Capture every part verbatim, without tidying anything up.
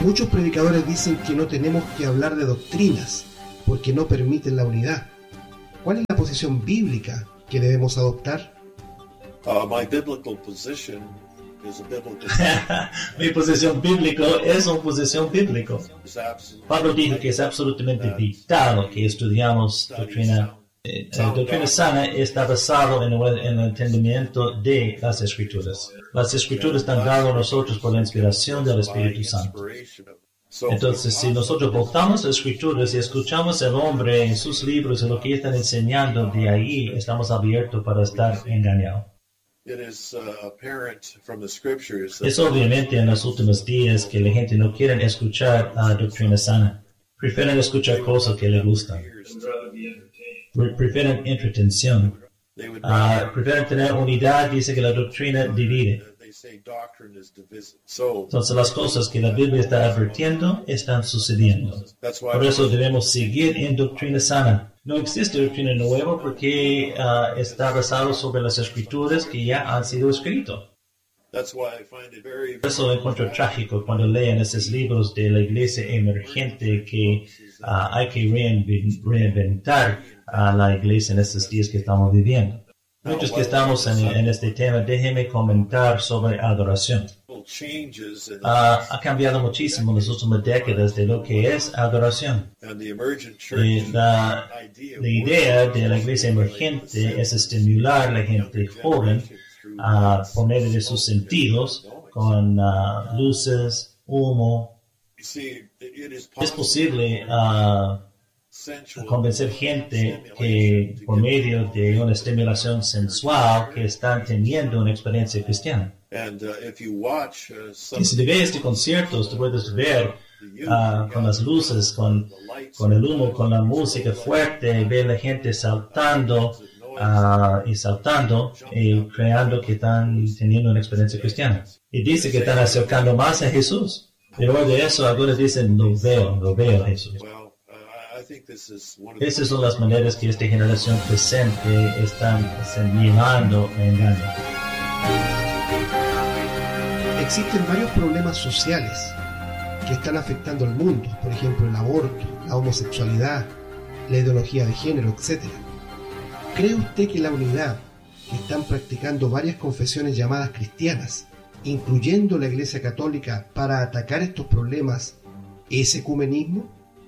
Muchos predicadores dicen que no tenemos que hablar de doctrinas porque no permiten la unidad. ¿Cuál es la posición bíblica que debemos adoptar? Uh, my biblical position is a biblical Mi posición bíblica es una posición bíblica. It's absolutely- Pablo dijo que es absolutamente vital que estudiamos doctrina. Eh, la doctrina sana está basado en el, en el entendimiento de las Escrituras. Las Escrituras están dadas a nosotros por la inspiración del Espíritu Santo. So, Entonces, si nosotros voltamos las Escrituras y escuchamos al hombre en sus libros y lo que están enseñando, de ahí estamos abiertos para estar engañados. it is uh, apparent from the scriptures that Es obviamente en los últimos días que la gente no quiere escuchar a doctrina sana. Prefieren escuchar cosas que les gustan. Pre- Prefieren entretención. they would Ah, prefieren tener unidad. Dice que la doctrina divide. they say doctrine is divisive. So Entonces las cosas que la Biblia está advirtiendo están sucediendo. that's why Por eso debemos seguir en doctrina sana. No existe doctrina nueva porque ah, está basado sobre las escrituras que ya han sido escritas. that's why I find it very Por eso encuentro trágico cuando leen esos libros de la iglesia emergente que ah, hay que reinven- reinventar a la iglesia en estos días que estamos viviendo. Muchos que estamos en, en este tema, déjenme comentar sobre adoración. little changes in, Ah, ha cambiado muchísimo en las últimas décadas de lo que es adoración. and the emergent Y church la, idea la idea de la iglesia emergente es estimular a la gente joven a por medio de sus sentidos con ah, luces, humo. you see it, it is Es possible posible ah, sensual convencer gente que por medio de una estimulación sensual que están teniendo una experiencia cristiana. and uh, if you watch uh, some Y si te ves este concierto, te puedes ver the youth ah, con las luces, con, the lights con el humo, con la música fuerte, ver la gente saltando ah, y saltando y creando que están teniendo una experiencia cristiana. Y dice que están acercando más a Jesús. Pero de eso algunos dicen, lo veo, lo veo a Jesús. well uh, I think this is one of the Esas son las maneras que esta generación presente están, están llevando a engaño. Existen varios problemas sociales que están afectando al mundo, por ejemplo el aborto, la homosexualidad, la ideología de género, etcétera. ¿Cree usted que la unidad que están practicando varias confesiones llamadas cristianas, incluyendo la Iglesia Católica, para atacar estos problemas, es ecumenismo?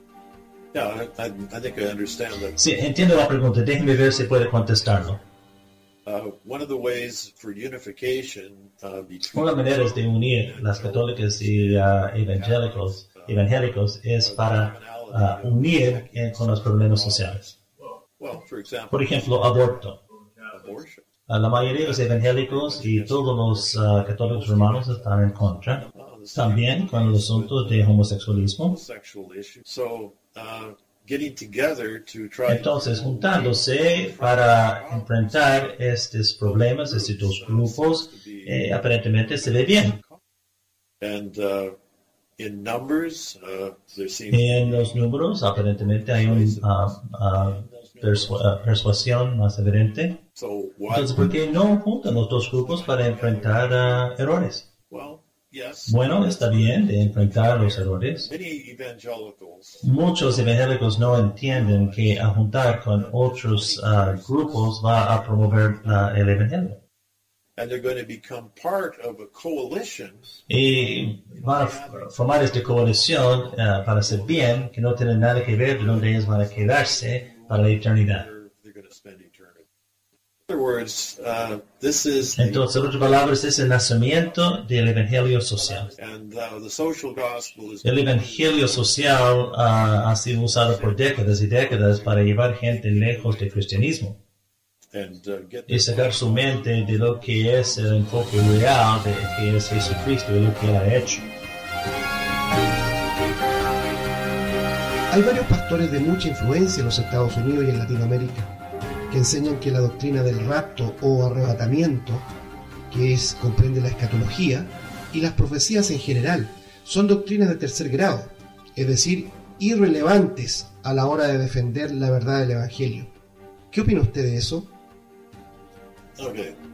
yeah I, I think I understand that Sí, entiendo la pregunta. Déjeme ver si puede contestarlo. uh, one of the ways for unification uh, between Una de las maneras de unir las católicas y ah, evangélicos, evangélicos es para ah, unir eh, con los problemas sociales. well for example Por ejemplo, aborto. abortion Ah, la mayoría de los evangélicos y todos los ah, católicos romanos están en contra. uh, the También con el asunto de homosexualismo. sexual issue so uh, getting together to try Entonces, juntándose para enfrentar estos problemas, estos dos grupos, eh, aparentemente se ve bien. and uh, in numbers uh, there seems En los números, aparentemente hay una persuasión más evidente. so why Entonces, ¿por qué no juntan los dos grupos para enfrentar ah, errores? well yes Bueno, está bien de enfrentar los errores. many evangelicals Muchos evangélicos no entienden que a juntar con otros ah, grupos va a promover ah, el evangelio. and they're going to become part of a coalition Y van a f- formar esta coalición ah, para hacer bien, que no tiene nada que ver de donde ellos van a quedarse para la eternidad. they're, they're going to spend eternity. In other words, uh, this is the, Entonces, en otras palabras, es el nacimiento del evangelio social. and uh, the social gospel is El evangelio social ah, ha sido usado por décadas y décadas para llevar gente lejos del cristianismo and uh, get y sacar su mente de lo que es el enfoque real de que es Jesucristo y lo que Él ha hecho. Hay varios pastores de mucha influencia en los Estados Unidos y en Latinoamérica que enseñan que la doctrina del rapto o arrebatamiento, que es, comprende la escatología, y las profecías en general, son doctrinas de tercer grado, es decir, irrelevantes a la hora de defender la verdad del Evangelio. ¿Qué opina usted de eso? okay.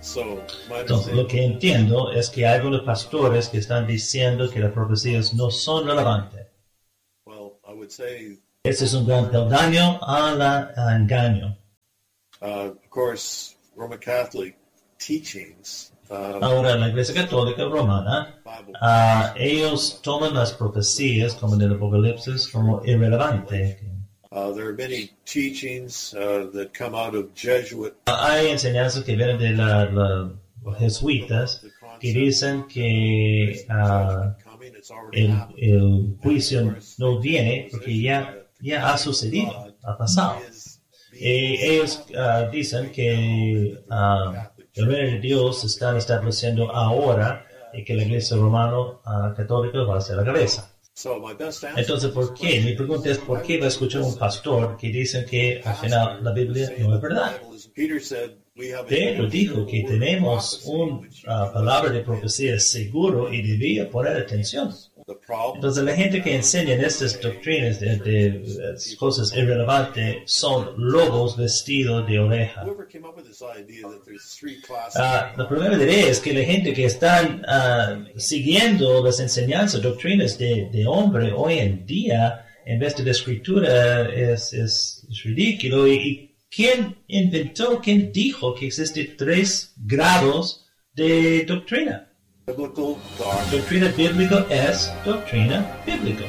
So my Entonces, lo que entiendo es que hay algunos pastores que están diciendo que las profecías no son relevantes. well, I would say, Ese es un gran peldaño al a engaño. uh, of course, Roman Catholic teachings. Uh, Ahora, la Iglesia Católica Romana, Bible. ah, ellos toman las profecías, como en el Apocalipsis, como irrelevantes. Uh, there are many teachings uh, that come out of Jesuit. Hay enseñanzas que vienen de la- la- los jesuitas que dicen que ah, coming, it's already el, happened. el juicio no viene porque ya, ya ha sucedido, ha pasado. Is Y ellos ah, dicen que ah, el reino de Dios se está estableciendo ahora y que la Iglesia Romana ah, Católica va a ser la cabeza. So my best answer. Entonces, ¿por qué? Mi pregunta es, ¿por qué va a escuchar un pastor que dice que al final la Biblia no es verdad? Peter said we have a Pedro dijo que tenemos una palabra de profecía seguro y debía poner atención. the problem. Entonces, la gente que enseña estas doctrinas de, de, de cosas irrelevantes son lobos vestidos de oreja. Whoever came up with this idea that there's three classes. Ah, el problema de es que la gente que está ah, siguiendo las enseñanzas, doctrinas de, de hombre hoy en día, en vez de la escritura, es, es, es ridículo. Y, y quién inventó, quién dijo que existen tres grados de doctrina? Biblical doctrine. Doctrina bíblica es doctrina bíblica.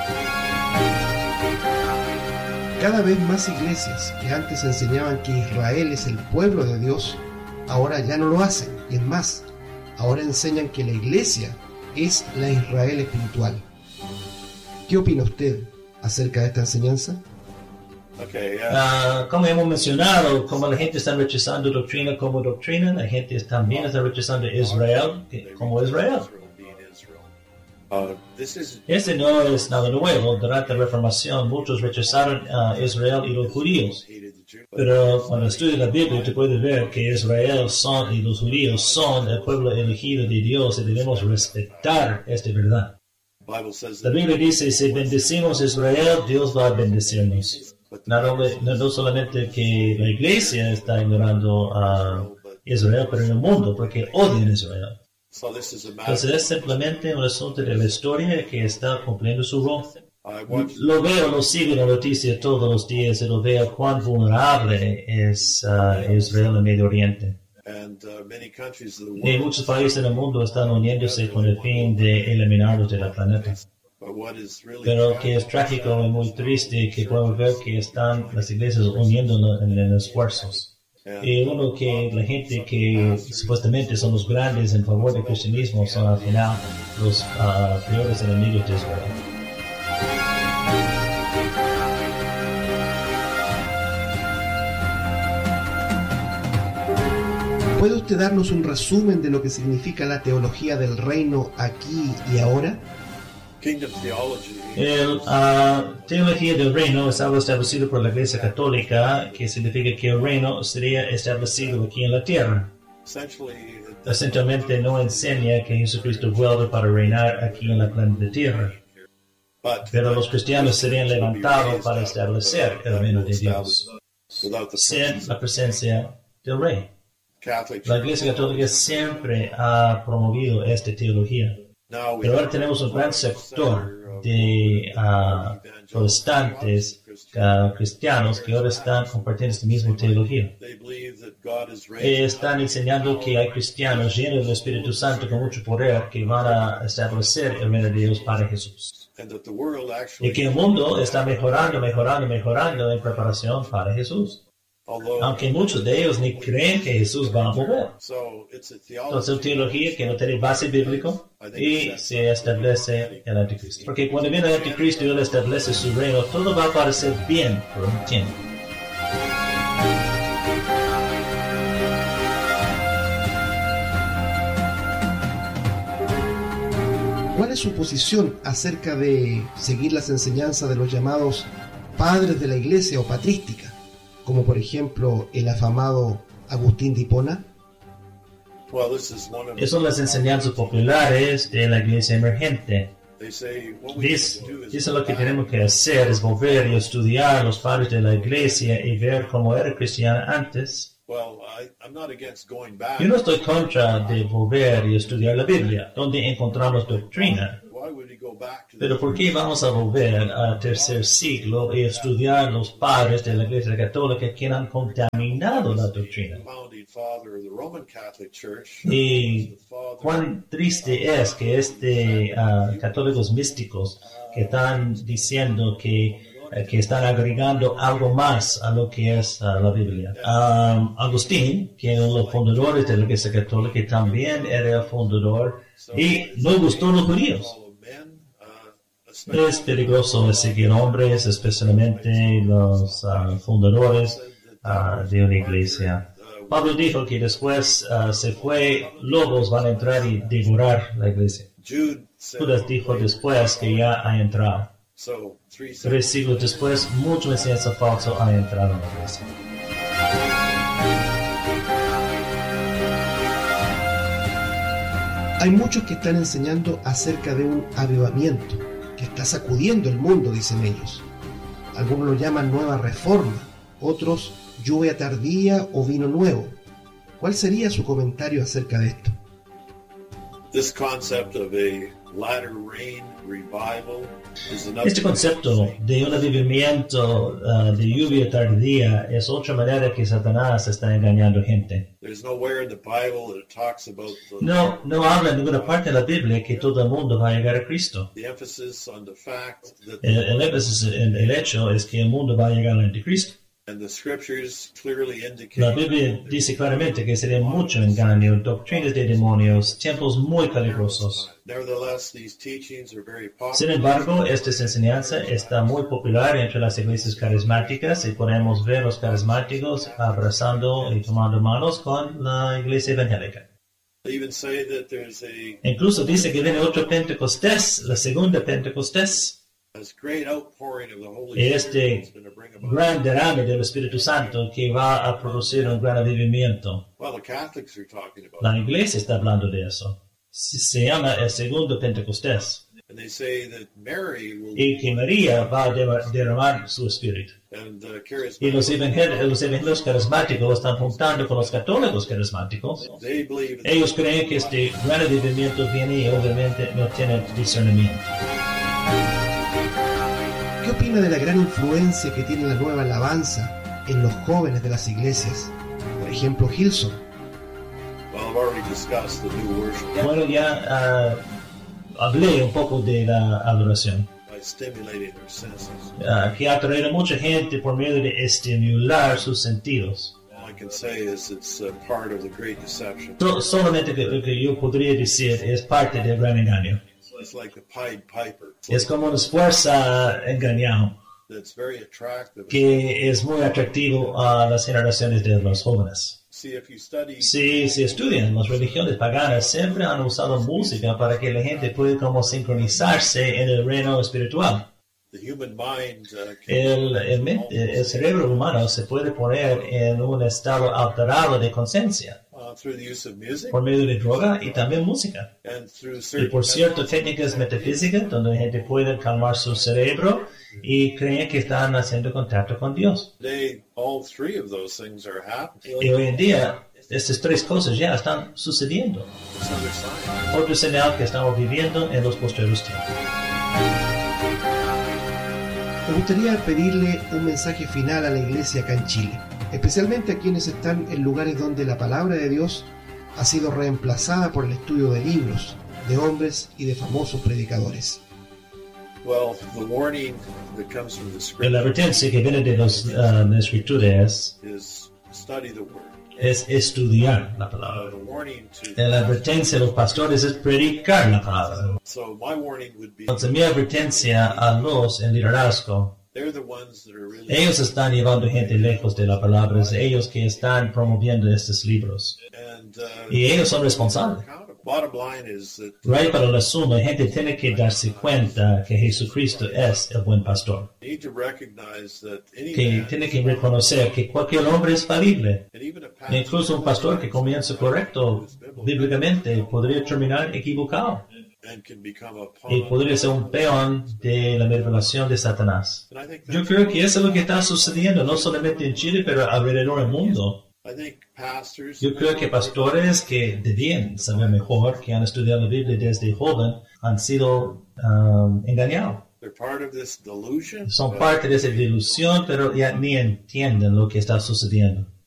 Cada vez más iglesias que antes enseñaban que Israel es el pueblo de Dios, ahora ya no lo hacen. Y es más, ahora enseñan que la iglesia es la Israel espiritual. ¿Qué opina usted acerca de esta enseñanza? Okay, yeah. Ah, como hemos mencionado, como la gente está rechazando doctrina como doctrina, la gente también está rechazando Israel que- como Israel. being Israel. Uh, this is Este no es nada nuevo. Durante la Reformación muchos rechazaron a Israel y los judíos. hated the Jews. Pero cuando estudias la Biblia te puedes ver que Israel son y los judíos son el pueblo elegido de Dios y debemos respetar esta verdad. The Bible says La that Biblia dice, si bendecimos a Israel, Dios va a bendecirnos. No, no, no solamente que la iglesia está ignorando a Israel, pero en el mundo, porque odian a Israel. so. This is a matter. Entonces es simplemente un asunto de la historia que está cumpliendo su rol. I watched. Lo veo, lo sigo en la noticia todos los días y lo veo cuán vulnerable es ah, Israel en Medio Oriente. And uh, many countries of the Y world. muchos países del mundo están uniéndose con el fin de eliminarlos de la planeta. But what is really Pero que es trágico y muy triste que podemos ver que están las iglesias uniéndonos en, en esfuerzos. Y uno que la gente que supuestamente son los grandes en favor del cristianismo son al final los ah, peores enemigos de Israel. ¿Puede usted darnos un resumen de lo que significa la teología del reino aquí y ahora? kingdom theology. El ah, teología del reino es algo establecido por la Iglesia Católica, que significa que el reino sería establecido aquí en la tierra. Essentially, it Esencialmente no enseña que Jesucristo vuelve para reinar aquí en la planeta Tierra, but pero los cristianos serían levantados para establecer el reino de Dios, without the sin la presencia del rey. Catholic La Church. Iglesia Católica siempre ha promovido esta teología, Now we pero ahora have tenemos un gran sector of de ah, protestantes ah, cristianos que ahora están compartiendo esta misma teología. They believe that God is Eh, raising Están enseñando que hay cristianos llenos del Espíritu Santo con mucho poder que van a establecer el reino de Dios para Jesús. and that the world Y actually, que el mundo está mejorando, mejorando, mejorando en preparación para Jesús. although Aunque muchos de ellos ni creen que Jesús va a volver. so it's a Entonces, theology. teología que no tiene base bíblico y se establece el anticristo. Porque cuando viene el anticristo y él establece su reino, todo va a parecer bien por un tiempo. ¿Cuál es su posición acerca de seguir las enseñanzas de los llamados padres de la iglesia o patrística, como por ejemplo el afamado Agustín de Hipona? Well, this is one of Esas son las enseñanzas populares de la iglesia emergente. they say what we need Dice, to do is dice lo que tenemos que hacer es volver y estudiar a los padres de la iglesia y ver cómo era cristiana antes Well, I, I'm not against going back. Yo no estoy contra de volver y estudiar la Biblia, donde encontramos doctrina. Why would we go back to Pero the ¿por qué vamos a volver al tercer siglo y estudiar los padres de la Iglesia Católica que han contaminado la doctrina? founding father of the Roman Catholic Church? Y The father cuán triste es que este ah, católicos místicos que están diciendo que, eh, que están agregando algo más a lo que es ah, la Biblia. Um, Agustín, que es uno de los fundadores de la Iglesia Católica, también era el fundador y no gustó a los judíos. follow men, uh, especially Es peligroso seguir hombres, especialmente los ah, fundadores ah, de una iglesia. Pablo dijo que después ah, se fue, lobos van a entrar y devorar la iglesia. Jude said, Judas dijo después que ya ha entrado. so three Tres siglos después, mucho enseñanza falso ha entrado en la iglesia. Hay muchos que están enseñando acerca de un avivamiento que está sacudiendo el mundo, dicen ellos. Algunos lo llaman nueva reforma, otros lluvia tardía o vino nuevo. ¿Cuál sería su comentario acerca de esto? This concept of a latter rain revival is another Este concepto de un avivamiento ah, de lluvia tardía es otra manera que Satanás está engañando gente. There's nowhere in the Bible that it talks about the, No, no habla en ninguna parte de la Biblia que todo el mundo va a llegar a Cristo. the emphasis on the fact that El, el énfasis, el, el hecho es que el mundo va a llegar al anticristo. and the scriptures clearly La indicate Biblia dice claramente que sería mucho engaño, doctrinas de demonios, tiempos muy peligrosos. nevertheless these teachings are very Sin popular. embargo, esta enseñanza está muy popular entre las iglesias carismáticas y podemos ver los carismáticos abrazando y tomando manos con la iglesia evangélica. They even say that there's a Incluso dice que viene otro Pentecostés, la segunda Pentecostés, this great outpouring of the Holy Este Spirit that's going to bring about. gran derrame del Espíritu Santo que va a producir un gran avivamiento. Well, the Catholics are talking about La it. iglesia está hablando de eso. Se se llama el segundo Pentecostés. And they say that Mary will Y que María va a derra- derramar su espíritu. and uh, Y los charismatic. evangélicos, los evangélicos carismáticos están juntando con los católicos carismáticos. They believe that Ellos creen que este gran avivamiento viene y obviamente no tienen discernimiento. ¿Qué opina de la gran influencia que tiene la nueva alabanza en los jóvenes de las iglesias? Por ejemplo, Hillsong. well, I've already discussed the new worship Bueno, ya ah, hablé un poco de la adoración, by stimulating their senses. ah, que atrae a mucha gente por medio de estimular sus sentidos. All I can say is it's uh, part of the great deception. So- solamente que, lo que yo podría decir es parte del gran engaño. It's like the Pied Piper. It's Es como una fuerza engañada that's very attractive. que es muy atractivo a las generaciones de los jóvenes. See, if you study Si se estudian, las religiones paganas siempre han usado música para que la gente pueda como sincronizarse en el reino espiritual. the human mind, uh, can El, el, mente- el cerebro humano se puede poner en un estado alterado de conciencia uh, through the use of music por medio de droga y también música. and through Y certain por cierto, técnicas metafísicas donde la gente puede calmar su cerebro y creen que están haciendo contacto con Dios. Today, all three of those things are happening. Y hoy en día, estas tres cosas ya están sucediendo. It's another sign. Otro señal que estamos viviendo en los posteriores tiempos. Me gustaría pedirle un mensaje final a la iglesia acá en Chile, especialmente a quienes están en lugares donde la palabra de Dios ha sido reemplazada por el estudio de libros, de hombres y de famosos predicadores. Well, the warning that comes from the La scripture advertencia que viene de las escrituras is study the word. es estudiar la Uh, palabra. the warning to La advertencia de los pastores es predicar la palabra. so my warning would be Entonces mi advertencia a los en liderazgo, they're the ones that are really ellos están llevando gente lejos de la palabra, es ellos que están promoviendo estos libros. and uh, Y ellos son responsables. accountable. Bottom line is that Right para el asunto, la gente tiene que darse cuenta que Jesucristo es el buen pastor. you need to recognize that any Que man tiene que reconocer que cualquier hombre es falible. and even a E pastor incluso un pastor que comienza correcto bíblicamente podría terminar equivocado and can become a y pawn. podría ser un peón de la revelación de Satanás. And I think Yo that's creo que eso es lo que está sucediendo no solamente en Chile, pero alrededor del mundo. I think pastors, Yo creo que pastores que debían saber mejor, que han estudiado la Biblia desde joven, han sido um, engañados. they're part of this delusion. Son but parte de esa ilusión, pero ya ni entienden lo que está sucediendo.